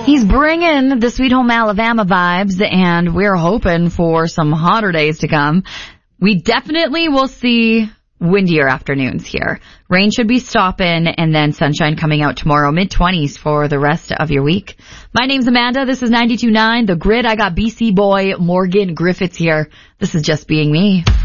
He's bringing the Sweet Home Alabama vibes, and we're hoping for some hotter days to come. We definitely will see windier afternoons here. Rain should be stopping, and then sunshine coming out tomorrow, mid-20s for the rest of your week. My name's Amanda. This is 92.9 The Grid. I got BC boy Morgan Griffiths here. This is Just Being Me.